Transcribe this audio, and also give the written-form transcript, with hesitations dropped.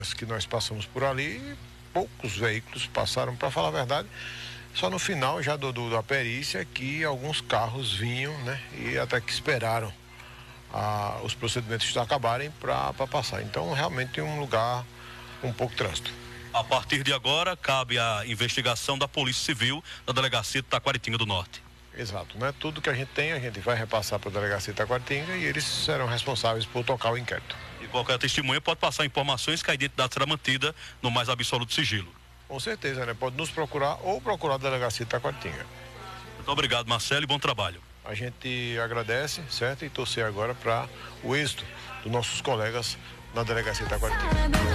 que nós passamos por ali, poucos veículos passaram, para falar a verdade. Só no final já da perícia que alguns carros vinham, né? E até que esperaram os procedimentos acabarem para passar. Então, realmente é um lugar com pouco trânsito. A partir de agora, cabe a investigação da Polícia Civil da Delegacia de Taquaritinga do Norte. Exato, né? Tudo que a gente tem, a gente vai repassar para a Delegacia de Taquaritinga e eles serão responsáveis por tocar o inquérito. E qualquer testemunha pode passar informações que a identidade será mantida no mais absoluto sigilo. Com certeza, né? Pode nos procurar ou procurar a Delegacia de Taquaritinga. Muito obrigado, Marcelo, e bom trabalho. A gente agradece, certo? E torcer agora para o êxito dos nossos colegas na Delegacia de Taquaritinga.